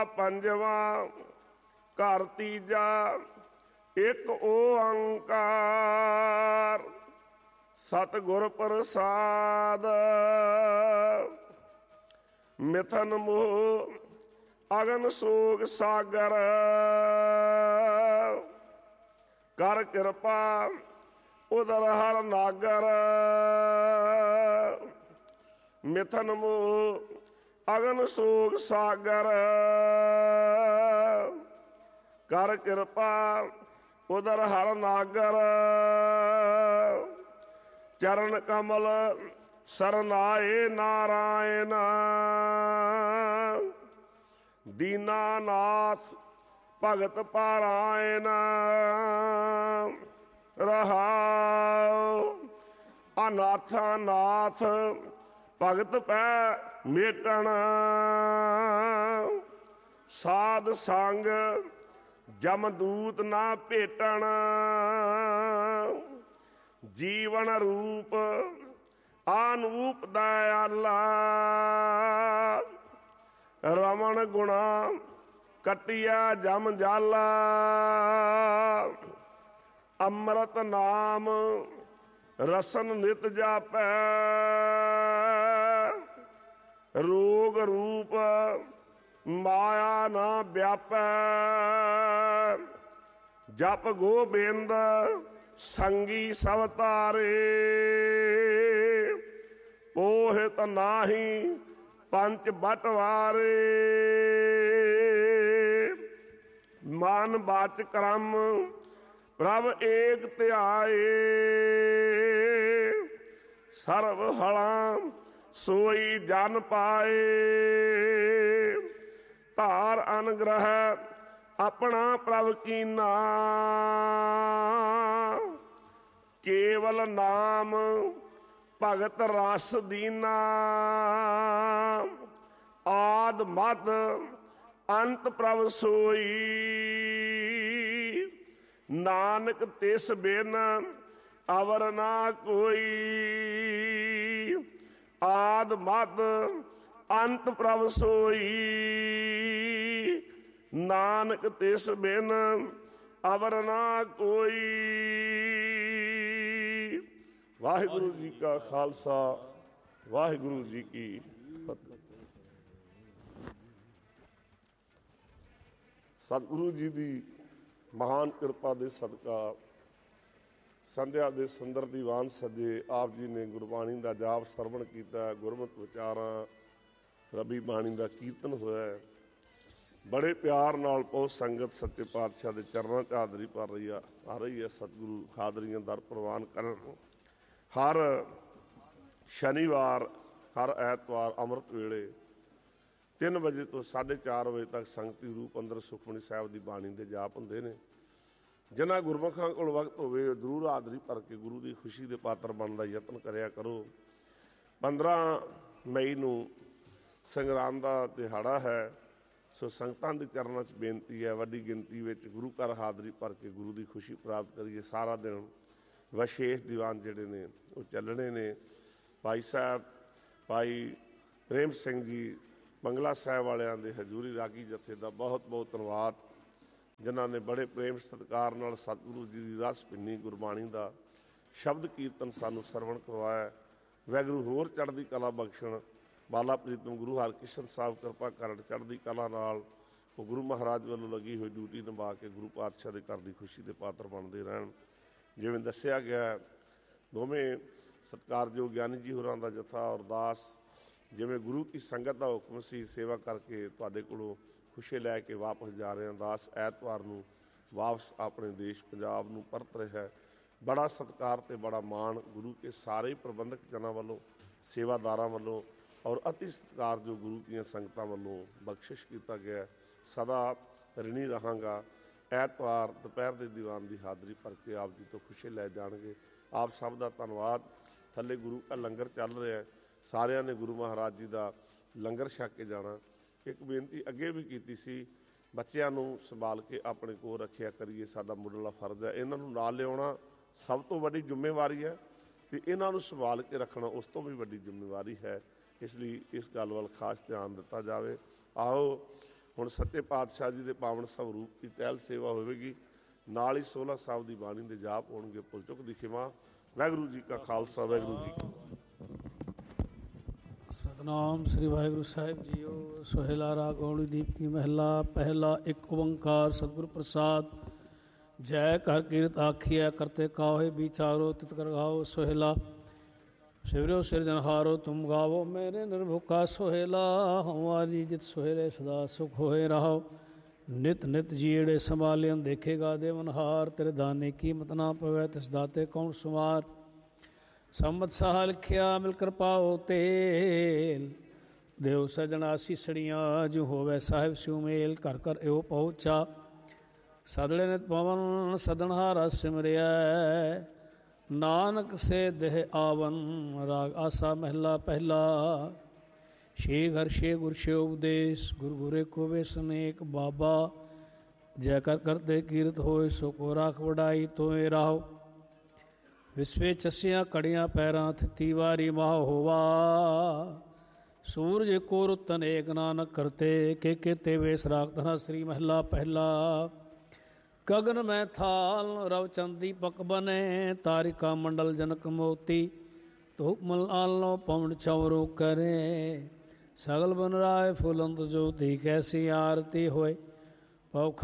ਪੰਜਵਾਂ ਘਰ ਤੀਜਾ ਇੱਕ ਓੰਕਾਰ ਸਤਿਗੁਰ ਪ੍ਰਸਾਦ। ਮਿਥਨ ਮੋਹ ਅਗਨ ਸੋਗ ਸਾਗਰ ਕਰ ਕਿਰਪਾ ਉਦਰ ਹਰ ਨਾਗਰ। ਮਿਥਨ ਮੋਹ ਅਗਨ ਸੋਗ ਸਾਗਰ ਕਰ ਕਿਰਪਾ ਉਦਰ ਹਰ ਨਾਗਰ। ਚਰਨ ਕਮਲ ਸਰਨਾਏ ਨਾਰਾਇਣ ਦੀਨਾਨਾਥ ਭਗਤ ਪਾਰਾਇਣ। ਰਹਾਉ ਅਨਾਥਾਂ ਨਾਥ ਭਗਤ ਪੈ ਮੇਟਣ। ਸਾਧ ਸੰਗ ਜਮਦੂਤ ਨਾ ਭੇਟਣ। ਜੀਵਨ ਰੂਪ ਆਨੂਪ ਦਇਆਲਾ ਰਮਣ ਗੁਣਾ ਕੱਟਿਆ ਜਮ ਜਾਲਾ। ਅੰਮ੍ਰਿਤ ਨਾਮ ਰਸਨ ਨਿਤ ਜਾਪੈ ਰੋਗ ਰੂਪ ਮਾਇਆ ਨਾ ਵਿਆਪੈ। ਜਪ ਗੋਬਿੰਦ ਸੰਗੀ ਸਭ ਤਾਰੇ ਪੋਹਿਤ ਨਾਹੀ ਪੰਚ ਬਟਵਾਰੇ। ਮਨ ਬਾਚ ਕਰਮ ਪ੍ਰਭ ਏਕ ਧਿਆਏ ਸਰਬ ਹਲਾਂ ਸੋਈ ਜਨ ਪਾਏ। ਧਾਰ ਅਨਗ੍ਰਹਿ ਆਪਣਾ ਪ੍ਰਭ ਕੀਨਾ ਕੇਵਲ ਨਾਮ ਭਗਤ ਰਸ ਦੀਨਾ। ਆਦ ਮਦ ਅੰਤ ਪ੍ਰਭ ਸੋਈ ਨਾਨਕ ਤਿਸ ਬਿਨ ਅਵਰ ਨਾ ਕੋਈ। ਆਦ ਮਦ ਅੰਤ ਪ੍ਰਭ ਸੋਈ ਨਾਨਕ ਤਿਸ ਬਿਨ ਅਵਰ ਨਾ ਕੋਈ। ਵਾਹਿਗੁਰੂ ਜੀ ਕਾ ਖਾਲਸਾ ਵਾਹਿਗੁਰੂ ਜੀ ਕੀ ਫਤਿਹ। ਸਤਿਗੁਰੂ ਜੀ ਦੀ ਮਹਾਨ ਕਿਰਪਾ ਦੇ ਸਦਕਾ ਸੰਧਿਆ ਦੇ ਸੁੰਦਰ ਦੀਵਾਨ ਸਜੇ ਆਪ ਜੀ ਨੇ ਗੁਰਬਾਣੀ ਦਾ ਜਾਪ ਸਰਵਣ ਕੀਤਾ। ਗੁਰਮਤਿ ਵਿਚਾਰਾਂ ਰੱਬੀ ਬਾਣੀ ਦਾ ਕੀਰਤਨ ਹੋਇਆ। ਬੜੇ ਪਿਆਰ ਨਾਲ ਬਹੁਤ ਸੰਗਤ ਸੱਚੇ ਪਾਤਸ਼ਾਹ ਦੇ ਚਰਨਾਂ 'ਚ ਹਾਜ਼ਰੀ ਭਰ ਰਹੀ ਆ ਰਹੀ ਹੈ। ਸਤਿਗੁਰੂ ਹਾਜ਼ਰੀਆਂ ਦਰ ਪ੍ਰਵਾਨ ਕਰਨ। ਹਰ ਸ਼ਨੀਵਾਰ ਹਰ ਐਤਵਾਰ ਅੰਮ੍ਰਿਤ ਵੇਲੇ 3 ਵਜੇ ਤੋਂ 4:30 ਵਜੇ ਤੱਕ ਸੰਗਤੀ ਰੂਪ ਅੰਦਰ ਸੁਖਮਨੀ ਸਾਹਿਬ ਦੀ ਬਾਣੀ ਦੇ ਜਾਪ ਹੁੰਦੇ ਨੇ। ਜਿਨ੍ਹਾਂ ਗੁਰਮੁਖਾਂ ਕੋਲ ਵਕਤ ਹੋਵੇ ਜ਼ਰੂਰ ਹਾਜ਼ਰੀ ਭਰ ਕੇ ਗੁਰੂ ਦੀ ਖੁਸ਼ੀ ਦੇ ਪਾਤਰ ਬਣਨ ਦਾ ਯਤਨ ਕਰਿਆ ਕਰੋ। 15 ਮਈ ਨੂੰ ਸੰਗਰਾਮ ਦਾ ਦਿਹਾੜਾ ਹੈ। ਸੋ ਸੰਗਤਾਂ ਦੇ ਚਰਨਾਂ 'ਚ ਬੇਨਤੀ ਹੈ ਵੱਡੀ ਗਿਣਤੀ ਵਿੱਚ ਗੁਰੂ ਘਰ ਹਾਜ਼ਰੀ ਭਰ ਕੇ ਗੁਰੂ ਦੀ ਖੁਸ਼ੀ ਪ੍ਰਾਪਤ ਕਰੀਏ। ਸਾਰਾ ਦਿਨ ਵਿਸ਼ੇਸ਼ ਦੀਵਾਨ ਜਿਹੜੇ ਨੇ ਉਹ ਚੱਲਣੇ ਨੇ। ਭਾਈ ਸਾਹਿਬ ਭਾਈ ਪ੍ਰੇਮ ਸਿੰਘ ਜੀ ਬੰਗਲਾ ਸਾਹਿਬ ਵਾਲਿਆਂ ਦੇ ਹਜ਼ੂਰੀ ਰਾਗੀ ਜਥੇ ਦਾ ਬਹੁਤ ਬਹੁਤ ਧੰਨਵਾਦ, ਜਿਨ੍ਹਾਂ ਨੇ ਬੜੇ ਪ੍ਰੇਮ ਸਤਿਕਾਰ ਨਾਲ ਸਤਿਗੁਰੂ ਜੀ ਦੀ ਰਸ ਭਿੰਨੀ ਗੁਰਬਾਣੀ ਦਾ ਸ਼ਬਦ ਕੀਰਤਨ ਸਾਨੂੰ ਸਰਵਣ ਕਰਵਾਇਆ। ਵਾਹਿਗੁਰੂ ਹੋਰ ਚੜ੍ਹਦੀ ਕਲਾ ਬਖਸ਼ਣ। ਬਾਲਾ ਪ੍ਰੀਤਮ ਗੁਰੂ ਹਰਕ੍ਰਿਸ਼ਨ ਸਾਹਿਬ ਕਿਰਪਾ ਕਰਨ ਚੜ੍ਹਦੀ ਕਲਾ ਨਾਲ ਉਹ ਗੁਰੂ ਮਹਾਰਾਜ ਵੱਲੋਂ ਲੱਗੀ ਹੋਈ ਡਿਊਟੀ ਨਿਭਾ ਕੇ ਗੁਰੂ ਪਾਤਸ਼ਾਹ ਦੇ ਘਰ ਦੀ ਖੁਸ਼ੀ ਦੇ ਪਾਤਰ ਬਣਦੇ ਰਹਿਣ। ਜਿਵੇਂ ਦੱਸਿਆ ਗਿਆ ਦੋਵੇਂ ਸਤਿਕਾਰਯੋਗ ਗਿਆਨੀ ਜੀ ਹੋਰਾਂ ਦਾ ਜਥਾ ਅਰਦਾਸ ਜਿਵੇਂ ਗੁਰੂ ਕੀ ਸੰਗਤ ਦਾ ਹੁਕਮ ਸੀ ਸੇਵਾ ਕਰਕੇ ਤੁਹਾਡੇ ਕੋਲੋਂ ਖੁਸ਼ੀ ਲੈ ਕੇ ਵਾਪਸ ਜਾ ਰਹੇ ਹਾਂ। ਦਾਸ ਐਤਵਾਰ ਨੂੰ ਵਾਪਸ ਆਪਣੇ ਦੇਸ਼ ਪੰਜਾਬ ਨੂੰ ਪਰਤ ਰਿਹਾ। ਬੜਾ ਸਤਿਕਾਰ ਅਤੇ ਬੜਾ ਮਾਣ ਗੁਰੂ ਕੇ ਸਾਰੇ ਪ੍ਰਬੰਧਕ ਜਨਾਂ ਵੱਲੋਂ ਸੇਵਾਦਾਰਾਂ ਵੱਲੋਂ ਔਰ ਅਤੀ ਸਤਿਕਾਰਯੋਗ ਗੁਰੂ ਦੀਆਂ ਸੰਗਤਾਂ ਵੱਲੋਂ ਬਖਸ਼ਿਸ਼ ਕੀਤਾ ਗਿਆ। ਸਦਾ ਰਿਣੀ ਰਹਾਂਗਾ। ਐਤਵਾਰ ਦੁਪਹਿਰ ਦੇ ਦੀਵਾਨ ਦੀ ਹਾਜ਼ਰੀ ਭਰ ਕੇ ਆਪ ਜੀ ਤੋਂ ਖੁਸ਼ੀ ਲੈ ਜਾਣਗੇ। ਆਪ ਸਭ ਦਾ ਧੰਨਵਾਦ। ਥੱਲੇ ਗੁਰੂ ਦਾ ਲੰਗਰ ਚੱਲ ਰਿਹਾ, ਸਾਰਿਆਂ ਨੇ ਗੁਰੂ ਮਹਾਰਾਜ ਜੀ ਦਾ ਲੰਗਰ ਛਕ ਕੇ ਜਾਣਾ। ਇੱਕ ਬੇਨਤੀ ਅੱਗੇ ਵੀ ਕੀਤੀ ਸੀ, ਬੱਚਿਆਂ ਨੂੰ ਸੰਭਾਲ ਕੇ ਆਪਣੇ ਕੋਲ ਰੱਖਿਆ ਕਰੀਏ, ਸਾਡਾ ਮੁੱਢਲਾ ਫਰਜ਼ ਹੈ। ਇਹਨਾਂ ਨੂੰ ਨਾਲ ਲਿਆਉਣਾ ਸਭ ਤੋਂ ਵੱਡੀ ਜ਼ਿੰਮੇਵਾਰੀ ਹੈ ਅਤੇ ਇਹਨਾਂ ਨੂੰ ਸੰਭਾਲ ਕੇ ਰੱਖਣਾ ਉਸ ਤੋਂ ਵੀ ਵੱਡੀ ਜ਼ਿੰਮੇਵਾਰੀ ਹੈ। ਇਸ ਲਈ ਇਸ ਗੱਲ ਵੱਲ ਖਾਸ ਧਿਆਨ ਦਿੱਤਾ ਜਾਵੇ। ਆਓ ਹੁਣ ਸੱਚੇ ਪਾਤਸ਼ਾਹ ਜੀ ਦੇ ਪਾਵਨ ਸਵਰੂਪ ਦੀ ਟਹਿਲ ਸੇਵਾ ਹੋਵੇਗੀ। ਨਾਲ ਹੀ 16 ਸਾਹਿਬ ਦੀ ਬਾਣੀ ਦੇ ਜਾਪ ਹੋਣਗੇ। ਭੁੱਲ ਚੁੱਕ ਦੀ ਖਿਮਾ। ਵਾਹਿਗੁਰੂ ਜੀ ਕਾ ਖਾਲਸਾ, ਵਾਹਿਗੁਰੂ ਜੀ ਕੀ ਸਤਨਾਮ ਸ੍ਰੀ ਵਾਹਿਗੁਰੂ ਸਾਹਿਬ ਜੀਓ। ਸੋਹਿਲਾ ਰਾਗ ਗੌੜੀ ਦੀਪ ਕੀ ਮਹਿਲਾ ਪਹਿਲਾ। ਇੱਕ ਓੰਕਾਰ ਸਤਿਗੁਰ ਪ੍ਰਸਾਦ। ਜੈ ਕਰ ਕੀਰਤ ਆਖੀਐ ਕਰਤੇ ਕਾਹੇ ਵਿਚਾਰੋ ਤਿਤ ਕਰ ਗਾਓ। ਸੋਹਿਲਾ ਸਿਵਰਿਓ ਸਿਰਜਨਹਾਰੋ ਤੁਮ ਗਾਵੋ ਮੇਰੇ ਨਿਰਭੁਖਾ। ਸੋਹਿਲਾ ਹਮਾਰੀ ਜਿਤ ਸੋਹਿਲੇ ਸਦਾ ਸੁਖ ਹੋਏ ਰਹਾਓ। ਨਿਤ ਨਿਤ ਜੀੜੇ ਸੰਭਾਲਿਅਨ ਦੇਖੇਗਾ ਦੇਵਨਹਾਰ। ਤੇਰੇ ਦਾਨੇ ਕੀਮਤ ਨਾ ਪਵੈ ਤਿਸ ਦਾਤੇ ਕੌਣ ਸੁਮਾਰ। ਸੰਮਤ ਸਾਹ ਲਿਖਿਆ ਮਿਲ ਕਿਰਪਾਓ ਤੇਲ। ਦੇਵ ਸਜਣਾ ਸੀਸੜੀਆਂ ਜੋ ਹੋਵੇ ਸਾਹਿਬ ਸਿਉ ਮੇਲ। ਘਰ ਘਰ ਇਹੋ ਪਹੁੰਚਾ ਸਦਲੇ ਨਿਤ ਪਵਨ ਸਦਨਹਾਰਾ ਸਿਮਰਿਆ। ਨਾਨਕ ਸੇ ਦੇਹ ਆਵਨ ਰਾਗ ਆਸਾ ਮਹਿਲਾ ਪਹਿਲਾ। ਛੇ ਘਰ ਛੇ ਗੁਰ ਛੇ ਉਪਦੇਸ਼ ਗੁਰ ਗੁਰੇ ਕੋ ਵੇਸ ਅਨੇਕ। ਬਾਬਾ ਜੈ ਕਰ ਕਰਦੇ ਕੀਰਤ ਹੋਏ ਸੋ ਕੋ ਰਾਖ ਵਡਾਈ ਤੋਏ ਰਾਹੋ। ਵਿਸਵੇ ਚਸੀਆਂ ਕੜੀਆਂ ਪੈਰਾਂ ਥਿੱਤੀ ਵਾਰੀ ਮਾਹ ਹੋਵਾ। ਸੂਰਜ ਕੋ ਰੁੱਤ ਅਨੇਕ ਨਾਨਕ ਕਰਤੇ ਕੇ ਕੇਤੇ ਵੇਸ ਰਾਖ ਧਨਾ। ਸ੍ਰੀ ਮਹਿਲਾ ਪਹਿਲਾ। ਗਗਨ ਮੈਂ ਥਾਲ ਰਵ ਚੰਦੀ ਪਕ ਬਨੇ। ਤਾਰਿਕਾ ਮੰਡਲ ਜਨਕ ਮੋਤੀ ਧੂਪ ਮਲ ਆਲੋ ਪਵਨ ਚਵਰੋ ਕਰੇ। ਸਗਲ ਬਨ ਰਾਏ ਫੁਲੰਦ ਜੋਤੀ ਕੈਸੀ ਆਰਤੀ ਹੋਏ। ਪਉ